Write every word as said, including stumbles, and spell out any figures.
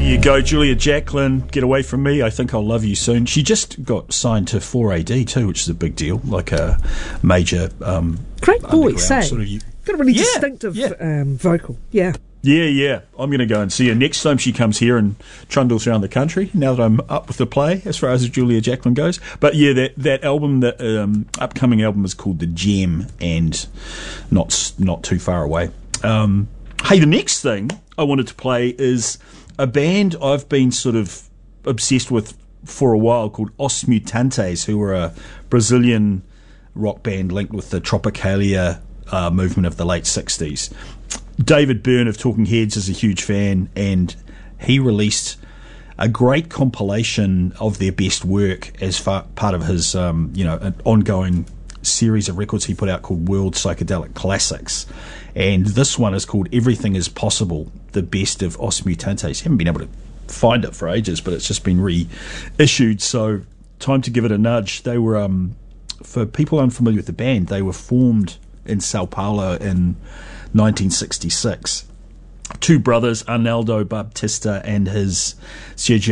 You go, Julia Jacklin, Get Away From Me, I Think I'll Love You Soon. She just got signed to four A D too, which is a big deal, like a major um, great voice, eh? Sort of, got a really yeah, distinctive yeah. Um, vocal, yeah. Yeah, yeah. I'm going to go and see her next time she comes here and trundles around the country, now that I'm up with the play, as far as Julia Jacklin goes. But yeah, that, that album, that um, upcoming album is called The Gem, and not, not too far away. Um, hey, the next thing I wanted to play is a band I've been sort of obsessed with for a while called Os Mutantes, who were a Brazilian rock band linked with the Tropicalia uh, movement of the late sixties. David Byrne of Talking Heads is a huge fan, and he released a great compilation of their best work as far, part of his um, you know, an ongoing series of records he put out called World Psychedelic Classics. And this one is called Everything Is Possible, the best of Os Mutantes. Haven't been able to find it for ages, but it's just been reissued, so time to give it a nudge. They were, um, for people unfamiliar with the band, they were formed in Sao Paulo in nineteen sixty-six. Two brothers, Arnaldo Baptista and his Sergio